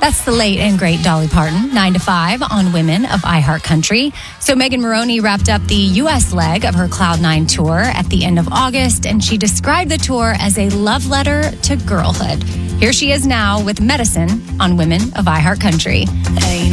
That's the late and great Dolly Parton, 9 to 5 on Women of iHeartCountry. So Megan Moroney wrapped up the U.S. leg of her Cloud9 tour at the end of August, and she described the tour as a love letter to girlhood. Here she is now with Medicine on Women of iHeartCountry.